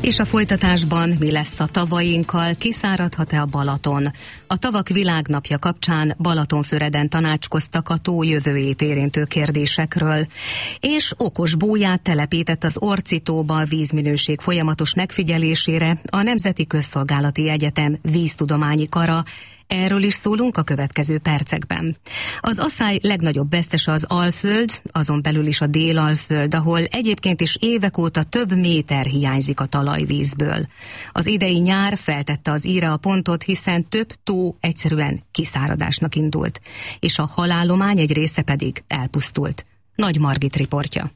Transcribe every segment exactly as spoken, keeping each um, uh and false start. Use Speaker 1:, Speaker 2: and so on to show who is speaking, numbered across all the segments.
Speaker 1: És a folytatásban mi lesz a tavainkkal, kiszáradhat-e a Balaton? A Tavak Világnapja kapcsán Balatonfüreden tanácskoztak a tó jövőjét érintő kérdésekről, és okos bóját telepített az Orci tóba a vízminőség folyamatos megfigyelésére a Nemzeti Közszolgálati Egyetem víztudományi kara. Erről is szólunk a következő percekben. Az asszály legnagyobb vesztese az Alföld, azon belül is a Délalföld, ahol egyébként is évek óta több méter hiányzik a talajvízből. Az idei nyár feltette az íre a pontot, hiszen több tó egyszerűen kiszáradásnak indult, és a halállomány egy része pedig elpusztult. Nagy Margit riportja.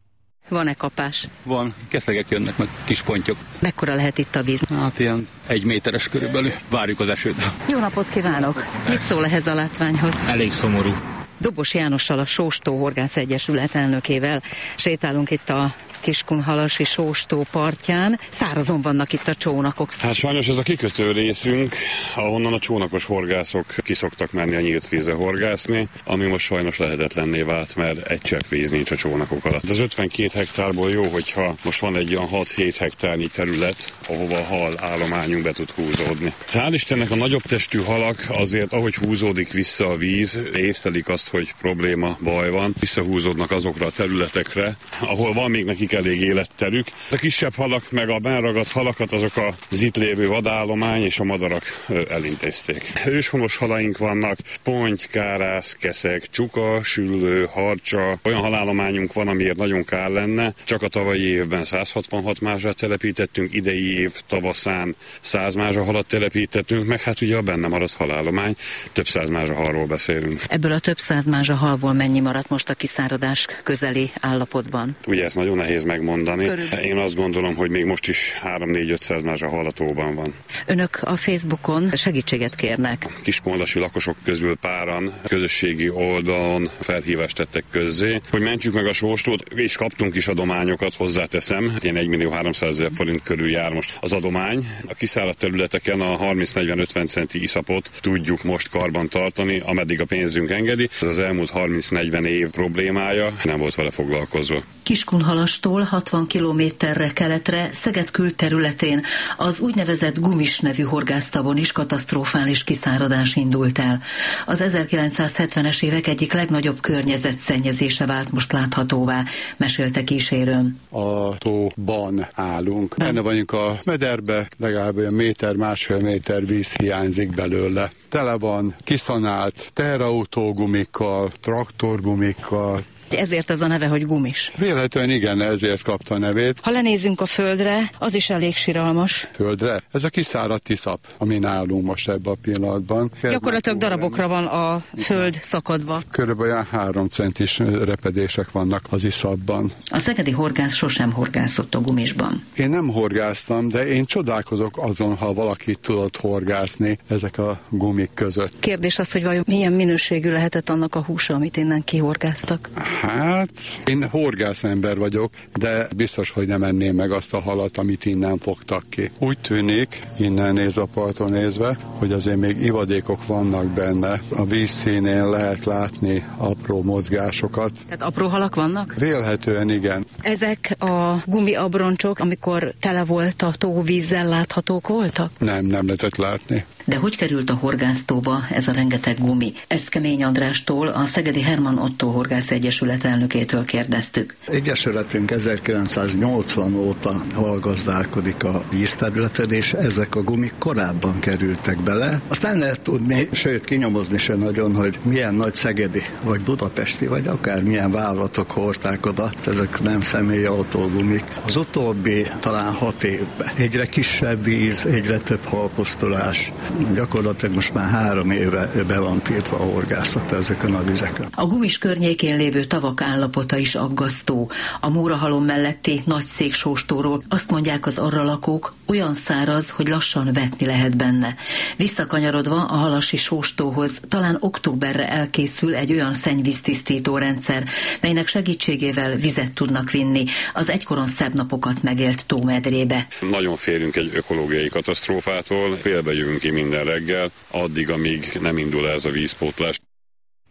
Speaker 2: Van-e kapás?
Speaker 3: Van, keszegek jönnek, meg kis pontyok.
Speaker 2: Mekkora lehet itt a víz?
Speaker 3: Hát ilyen egy méteres körülbelül. Várjuk az esőt.
Speaker 2: Jó napot kívánok! Mit szól ehhez a látványhoz?
Speaker 4: Elég szomorú.
Speaker 2: Dobos Jánossal, a Sóstó Horgász Egyesület elnökével sétálunk itt a Kiskunhalasi Sóstó partján. Szárazon vannak itt a csónakok.
Speaker 5: Hát sajnos ez a kikötő részünk, ahonnan a csónakos horgászok kiszoktak menni a nyílt vízre horgászni, ami most sajnos lehetetlenné vált, mert egy csepp víz nincs a csónakok alatt. Az ötvenkét hektárból jó, hogyha most van egy olyan hat-hét hektárnyi terület, ahova a hal állományunk be tud húzódni. Hál' Istennek a nagyobb testű halak azért, ahogy húzódik vissza a víz, észlelik azt, hogy probléma, baj van, visszahúzódnak azokra a területekre, ahol van még nekik elég életterük. A kisebb halak, meg a benragadt halakat azok az itt lévő vadállomány és a madarak elintézték. Őshonos halaink vannak, ponty, kárász, keszeg, csuka, süllő, harcsa. Olyan halállományunk van, amiért nagyon kár lenne. Csak a tavalyi évben száz hatvanhat mázsát telepítettünk, idei év tavaszán száz mázsahalat telepítettünk, meg hát ugye a benne maradt halállomány, több száz mázsahalról beszélünk.
Speaker 2: Ebből a több száz mázsahalból mennyi maradt most a kiszáradás közeli állapotban?
Speaker 5: Ugye ez nagyon nehéz megmondani. Körülbelül. Én azt gondolom, hogy még most is három-négy-ötszáz mázsa a tóban van.
Speaker 2: Önök a Facebookon segítséget kérnek.
Speaker 5: Kiskunhalasi lakosok közül páran közösségi oldalon felhívást tettek közzé, hogy mentsük meg a Sóstót, és kaptunk is adományokat, hozzáteszem. Ilyen egy millió háromszázezer forint körül jár most az adomány. A kiszáradt területeken a harminc-negyven-ötven centi iszapot tudjuk most karban tartani, ameddig a pénzünk engedi. Ez az elmúlt harminc-negyven év problémája, nem volt vele foglalkozva.
Speaker 2: Kiskunhalastól hatvan kilométerre keletre, Szeged külterületén, az úgynevezett Gumis nevű horgásztabon is katasztrofális kiszáradás indult el. Az ezerkilencszázhetvenes évek egyik legnagyobb környezetszennyezése vált most láthatóvá, mesélte kísérőm.
Speaker 6: A tóban állunk. Benne vagyunk a mederbe, legalább olyan méter, másfél méter víz hiányzik belőle. Tele van kiszanált teherautógumikkal, traktorgumikkal.
Speaker 2: Ezért ez a neve, hogy Gumis.
Speaker 6: Vélhetően igen, ezért kapta a nevét.
Speaker 2: Ha lenézünk a földre, az is elég siralmas.
Speaker 6: Földre? Ez a kiszáradt iszap, ami nálunk most ebben a pillanatban.
Speaker 2: Gyakorlatilag darabokra van a föld szakadva.
Speaker 6: Körülbelül három centis repedések vannak az iszapban.
Speaker 2: A szegedi horgász sosem horgászott a Gumisban.
Speaker 6: Én nem horgáztam, de én csodálkozok azon, ha valaki tudott horgászni ezek a gumik között.
Speaker 2: Kérdés az, hogy vajon milyen minőségű lehetett annak a húsa, amit innen kihorgáztak?
Speaker 6: Hát, én horgászember vagyok, de biztos, hogy nem enném meg azt a halat, amit innen fogtak ki. Úgy tűnik, innen néz a parton nézve, hogy azért még ivadékok vannak benne. A vízszínén lehet látni apró mozgásokat.
Speaker 2: Tehát apró halak vannak?
Speaker 6: Vélhetően igen.
Speaker 2: Ezek a gumiabroncsok, amikor tele volt a tó vízzel, láthatók voltak?
Speaker 6: Nem, nem lehetett látni.
Speaker 2: De hogy került a horgásztóba ez a rengeteg gumi? Ezt Kemény Andrástól, a Szegedi Hermann Otto Horgász Egyesület elnökétől kérdeztük.
Speaker 7: Egyesületünk ezerkilencszáznyolcvan óta halgazdálkodik a vízterületen, és ezek a gumik korábban kerültek bele. Azt nem lehet tudni, sőt kinyomozni se nagyon, hogy milyen nagy szegedi, vagy budapesti, vagy akár milyen vállalatok hordták oda. Ezek nem személyi autógumik. Az utóbbi talán hat évben egyre kisebb víz, egyre több halpusztulás. Gyakorlatilag most már három éve be van tiltva a horgászat ezeken a vizeken.
Speaker 2: A Gumis környékén lévő tavak állapota is aggasztó. A Mórahalom melletti Nagyszék Sóstóról azt mondják az arra lakók, olyan száraz, hogy lassan vetni lehet benne. Visszakanyarodva a Halasi Sóstóhoz talán októberre elkészül egy olyan szennyvíztisztító rendszer, melynek segítségével vizet tudnak vinni az egykoron szebb napokat megélt tómedrébe.
Speaker 5: Nagyon félünk egy ökológiai katasztrófától, félbejövünk ki minden reggel, addig, amíg nem indul ez a vízpótlás.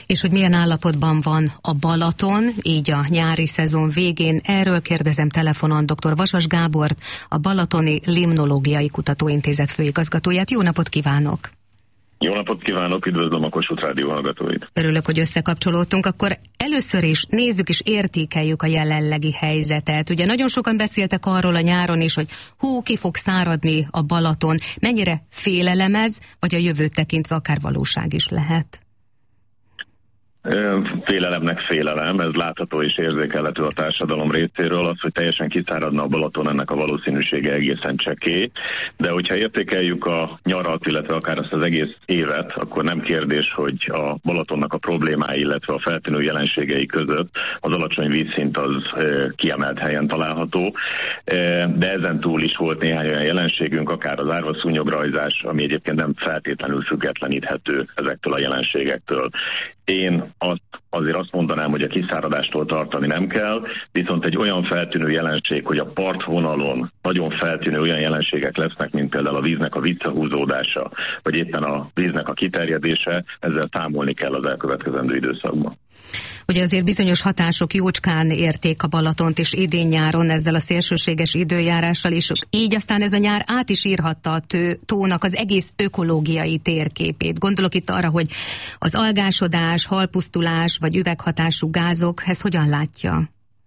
Speaker 1: És hogy milyen állapotban van a Balaton, így a nyári szezon végén, erről kérdezem telefonon dr. Vasas Gábort, a Balatoni Limnológiai Kutatóintézet főigazgatóját. Jó napot kívánok!
Speaker 4: Jó napot kívánok, üdvözlöm a Kossuth Rádió hallgatóit!
Speaker 1: Örülök, hogy összekapcsolódtunk. Akkor először is nézzük és értékeljük a jelenlegi helyzetet. Ugye nagyon sokan beszéltek arról a nyáron is, hogy hú, ki fog száradni a Balaton. Mennyire félelem ez, vagy a jövőt tekintve akár valóság is lehet?
Speaker 4: Félelemnek félelem, ez látható és érzékelhető a társadalom részéről. Az, hogy teljesen kiszáradna a Balaton, ennek a valószínűsége egészen csekély. De hogyha értékeljük a nyarat, illetve akár azt az egész évet, akkor nem kérdés, hogy a Balatonnak a problémái, illetve a feltűnő jelenségei között az alacsony vízszint az kiemelt helyen található. De ezen túl is volt néhány olyan jelenségünk, akár az árvaszúnyograjzás, ami egyébként nem feltétlenül függetleníthető ezektől a jelenségektől. Én azt, azért azt mondanám, hogy a kiszáradástól tartani nem kell, viszont egy olyan feltűnő jelenség, hogy a partvonalon nagyon feltűnő olyan jelenségek lesznek, mint például a víznek a visszahúzódása, vagy éppen a víznek a kiterjedése, ezzel számolni kell az elkövetkezendő időszakban.
Speaker 1: Ugye azért bizonyos hatások jócskán érték a Balatont, és idén-nyáron ezzel a szélsőséges időjárással, és így aztán ez a nyár át is írhatta a tő, tónak az egész ökológiai térképét. Gondolok itt arra, hogy az algásodás, halpusztulás vagy üveghatású gázok, ezt hogyan látja?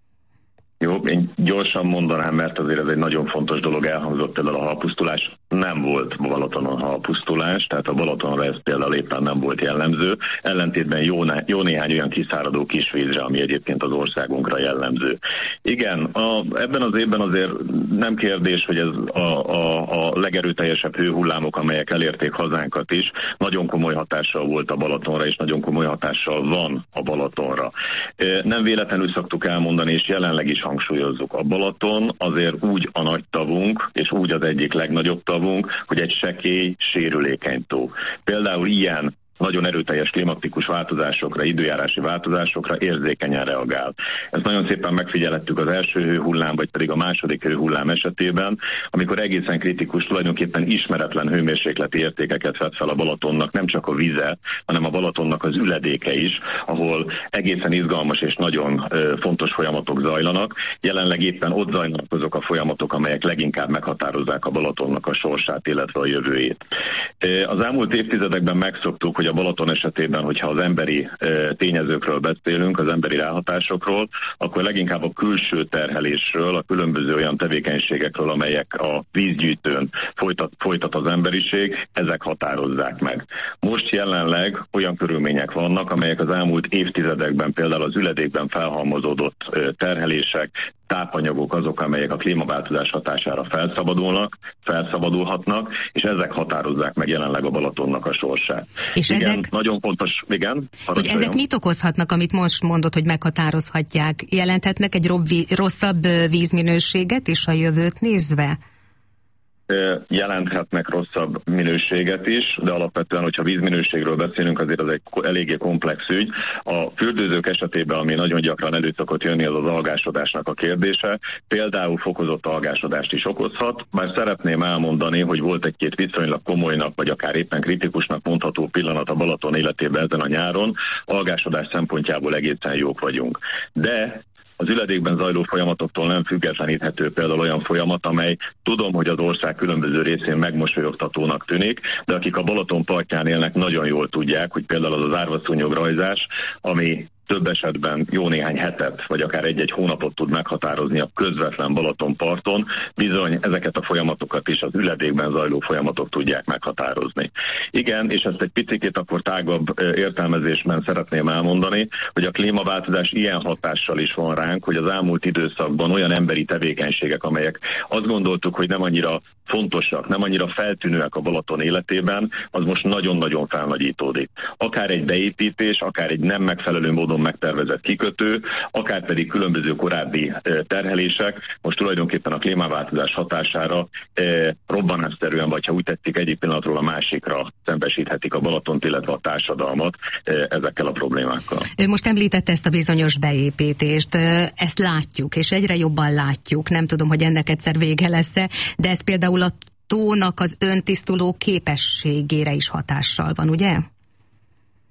Speaker 4: Jó, én gyorsan mondanám, mert azért ez egy nagyon fontos dolog, elhangzott például a halpusztulás. Nem volt Balatonon halpusztulás, tehát a Balatonra ez például éppen nem volt jellemző, ellentétben jó, jó néhány olyan kiszáradó kisvízre, ami egyébként az országunkra jellemző. Igen, a, ebben az évben azért nem kérdés, hogy ez a, a, a legerőteljesebb hőhullámok, amelyek elérték hazánkat is, nagyon komoly hatással volt a Balatonra, és nagyon komoly hatással van a Balatonra. Nem véletlenül szoktuk elmondani, és jelenleg is hangsúlyozzuk, a Balaton azért úgy a nagy tavunk, és úgy az egyik legnagyobb tavunk, hogy egy sekély, sérülékeny tó. Például ilyen nagyon erőteljes klimatikus változásokra, időjárási változásokra érzékenyen reagál. Ezt nagyon szépen megfigyelhettük az első hőhullám, vagy pedig a második hőhullám esetében, amikor egészen kritikus, tulajdonképpen ismeretlen hőmérsékleti értékeket vett fel a Balatonnak, nem csak a vize, hanem a Balatonnak az üledéke is, ahol egészen izgalmas és nagyon ö, fontos folyamatok zajlanak. Jelenleg éppen ott zajlanak azok a folyamatok, amelyek leginkább meghatározzák a Balatonnak a sorsát, illetve a jövőjét. Az elmúlt évtizedekben megszoktuk, hogy a Balaton esetében, hogyha az emberi e, tényezőkről beszélünk, az emberi ráhatásokról, akkor leginkább a külső terhelésről, a különböző olyan tevékenységekről, amelyek a vízgyűjtőn folytat, folytat az emberiség, ezek határozzák meg. Most jelenleg olyan körülmények vannak, amelyek az elmúlt évtizedekben például az üledékben felhalmozódott e, terhelések, tápanyagok azok, amelyek a klímaváltozás hatására felszabadulnak, felszabadulhatnak, és ezek határozzák meg jelenleg a Balatonnak a sorsát.
Speaker 1: És
Speaker 4: igen,
Speaker 1: ezek,
Speaker 4: nagyon fontos, igen.
Speaker 1: Hogy ezek mit okozhatnak, amit most mondod, hogy meghatározhatják? Jelenthetnek egy rosszabb vízminőséget is a jövőt nézve?
Speaker 4: Jelenthetnek rosszabb minőséget is, de alapvetően, hogyha vízminőségről beszélünk, azért az egy eléggé komplex ügy. A fürdőzők esetében, ami nagyon gyakran elő szokott jönni, az az algásodásnak a kérdése. Például fokozott algásodást is okozhat, bár szeretném elmondani, hogy volt egy-két viszonylag komolynak, vagy akár éppen kritikusnak mondható pillanat a Balaton életében ezen a nyáron. Algásodás szempontjából egészen jók vagyunk. De az üledékben zajló folyamatoktól nem függetleníthető például olyan folyamat, amely tudom, hogy az ország különböző részén megmosolyogtatónak tűnik, de akik a Balaton partján élnek, nagyon jól tudják, hogy például az az árvaszúnyograjzás, ami több esetben jó néhány hetet, vagy akár egy-egy hónapot tud meghatározni a közvetlen Balatonparton, bizony ezeket a folyamatokat is az üledékben zajló folyamatok tudják meghatározni. Igen, és ezt egy picit akkor tágabb értelmezésben szeretném elmondani, hogy a klímaváltozás ilyen hatással is van ránk, hogy az elmúlt időszakban olyan emberi tevékenységek, amelyek azt gondoltuk, hogy nem annyira fontosak, nem annyira feltűnőek a Balaton életében, az most nagyon-nagyon felnagyítódik. Akár egy beépítés, akár egy nem megfelelő módon megtervezett kikötő, akár pedig különböző korábbi terhelések, most tulajdonképpen a klímaváltozás hatására e, robbanásszerűen, vagy ha úgy tetszik, egyik pillanatról a másikra szembesíthetik a Balatont, illetve a társadalmat e, ezekkel a problémákkal.
Speaker 1: Ő most említette ezt a bizonyos beépítést, ezt látjuk, és egyre jobban látjuk, nem tudom, hogy ennek egyszer vége lesz-e, de ez például a tónak az öntisztuló képességére is hatással van, ugye?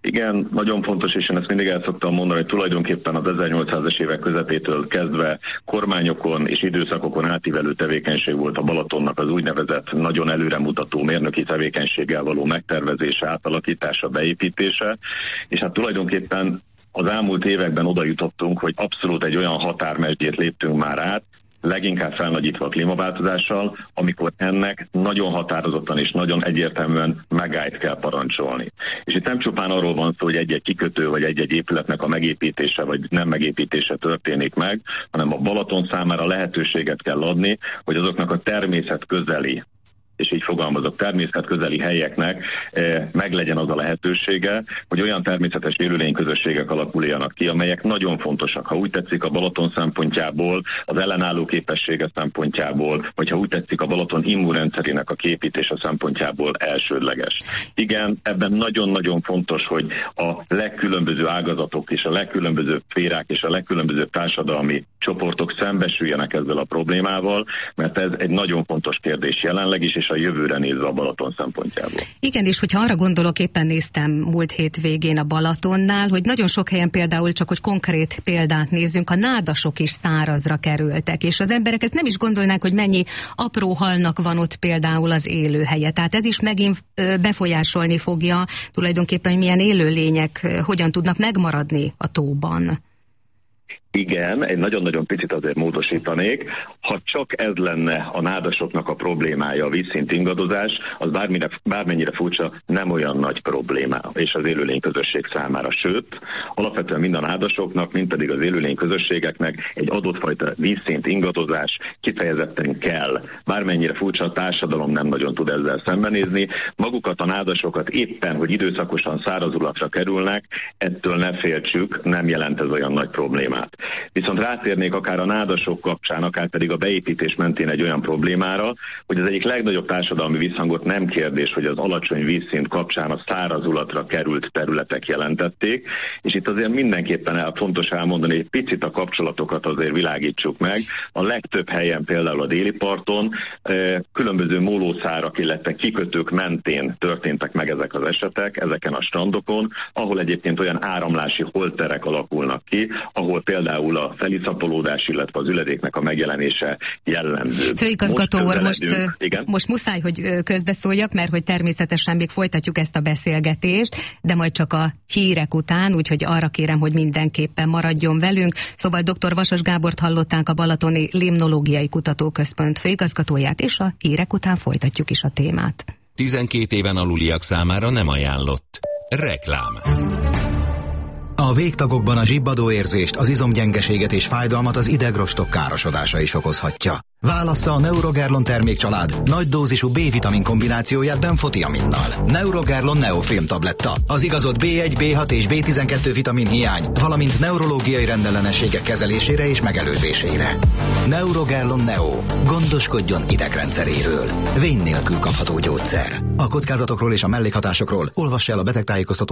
Speaker 4: Igen, nagyon fontos, és én ezt mindig el szoktam mondani, hogy tulajdonképpen az ezernyolcszázas évek közepétől kezdve kormányokon és időszakokon átívelő tevékenység volt a Balatonnak az úgynevezett nagyon előremutató mérnöki tevékenységgel való megtervezése, átalakítása, beépítése, és hát tulajdonképpen az elmúlt években oda jutottunk, hogy abszolút egy olyan határmesdjét léptünk már át, leginkább felnagyítva a klímaváltozással, amikor ennek nagyon határozottan és nagyon egyértelműen megállt kell parancsolni. És itt nem csupán arról van szó, hogy egy-egy kikötő vagy egy-egy épületnek a megépítése vagy nem megépítése történik meg, hanem a Balaton számára lehetőséget kell adni, hogy azoknak a természet közeli, és így fogalmazok, természetközeli helyeknek eh, meglegyen az a lehetősége, hogy olyan természetes élőlényközösségek alakuljanak ki, amelyek nagyon fontosak. Ha úgy tetszik a Balaton szempontjából, az ellenálló képessége szempontjából, vagy ha úgy tetszik a Balaton immunrendszerének a kiépítése szempontjából elsődleges. Igen, ebben nagyon-nagyon fontos, hogy a legkülönböző ágazatok és a legkülönbözőbb szférák és a legkülönbözőbb társadalmi csoportok szembesüljenek ezzel a problémával, mert ez egy nagyon fontos kérdés jelenleg is, és a jövőre nézve a Balaton szempontjából.
Speaker 1: Igen, és hogyha arra gondolok, éppen néztem múlt hétvégén a Balatonnál, hogy nagyon sok helyen például, csak hogy konkrét példát nézzünk, a nádasok is szárazra kerültek, és az emberek ezt nem is gondolnák, hogy mennyi apró halnak van ott például az élőhelye. Tehát ez is megint befolyásolni fogja tulajdonképpen, milyen élőlények hogyan tudnak megmaradni a tóban.
Speaker 4: Igen, egy nagyon-nagyon picit azért módosítanék. Ha csak ez lenne a nádasoknak a problémája, a vízszint ingadozás, az bármire, bármennyire furcsa, nem olyan nagy probléma, és az élőlényközösség számára. Sőt, alapvetően mind a nádasoknak, mind pedig az élőlényközösségeknek egy adott fajta vízszint ingadozás kifejezetten kell. Bármennyire furcsa, a társadalom nem nagyon tud ezzel szembenézni. Magukat a nádasokat éppen, hogy időszakosan szárazulatra kerülnek, ettől ne féltsük, nem jelent ez olyan nagy problémát. Viszont rátérnék akár a nádasok kapcsán, akár pedig a beépítés mentén egy olyan problémára, hogy az egyik legnagyobb társadalmi visszhangot nem kérdés, hogy az alacsony vízszint kapcsán a szárazulatra került területek jelentették, és itt azért mindenképpen el, fontos elmondani, hogy picit a kapcsolatokat azért világítsuk meg. A legtöbb helyen, például a déli parton különböző mólószárak, illetve kikötők mentén történtek meg ezek az esetek, ezeken a strandokon, ahol egyébként olyan áramlási holterek alakulnak ki, ahol például a feliszapolódás, illetve az üledéknek a megjelenése jellemző.
Speaker 1: Főigazgató úr, most,
Speaker 4: most,
Speaker 1: most muszáj, hogy közbeszóljak, mert hogy természetesen még folytatjuk ezt a beszélgetést, de majd csak a hírek után, úgyhogy arra kérem, hogy mindenképpen maradjon velünk. Szóval dr. Vasas Gábort hallották, a Balatoni Limnológiai Kutatóközpont főigazgatóját, és a hírek után folytatjuk is a témát.
Speaker 8: tizenkét éven aluliak számára nem ajánlott. Reklám.
Speaker 9: A végtagokban a zsibbadó érzést, az izomgyengeséget és fájdalmat az idegrostok károsodása is okozhatja. Válassza a Neurogerlon termékcsalád nagy dózisú B-vitamin kombinációját benfotiaminnal. Neurogerlon Neofilm tabletta. Az igazodt bé egy, bé hat és bé tizenkettő vitamin hiány, valamint neurológiai rendellenességek kezelésére és megelőzésére. Neurogerlon Neo. Gondoskodjon idegrendszeréről. Vén nélkül kapható gyógyszer. A kockázatokról és a mellékhatásokról olvassa el a betegtájékoztató